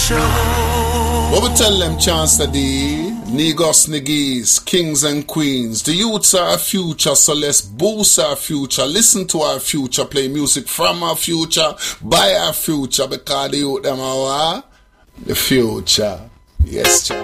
What we tell them, Chancellor D, Negos, Niggies, Kings and Queens, the youths are our future, so let's boost our future, listen to our future, play music from our future, buy our future, because the youth them are the future. Yes, Chancellor.